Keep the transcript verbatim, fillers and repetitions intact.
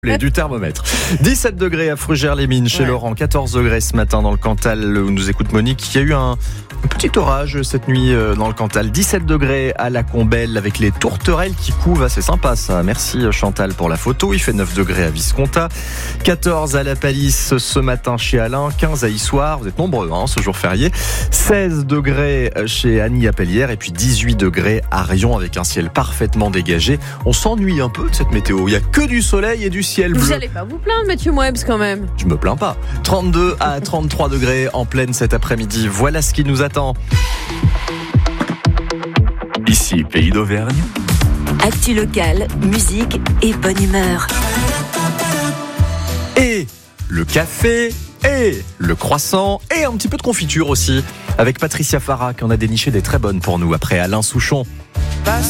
Les du thermomètre. dix-sept degrés à Frugères-les-Mines chez Ouais. Laurent, quatorze degrés ce matin dans le Cantal où nous écoute Monique. Il y a eu un, un petit orage cette nuit euh, dans le Cantal. dix-sept degrés à la Combelle avec les tourterelles qui couvent. C'est sympa ça. Merci Chantal pour la photo. Il fait neuf degrés à Viscontat, quatorze à la Palisse ce matin chez Alain, quinze à Issoire. Vous êtes nombreux hein, ce jour férié. seize degrés chez Annie à Pellière et puis dix-huit degrés à Rion avec un ciel parfaitement dégagé. On s'ennuie un peu de cette météo. Il n'y a que du soleil et du ciel bleu. Vous n'allez pas vous plaindre, Mathieu Moebs, quand même. Je me plains pas. trente-deux à trente-trois degrés en pleine cet après-midi. Voilà ce qui nous attend. Ici, Pays d'Auvergne. Actu locale, musique et bonne humeur. Et le café, et le croissant, et un petit peu de confiture aussi. Avec Patricia Farah qui en a déniché des très bonnes pour nous après Alain Souchon. Passe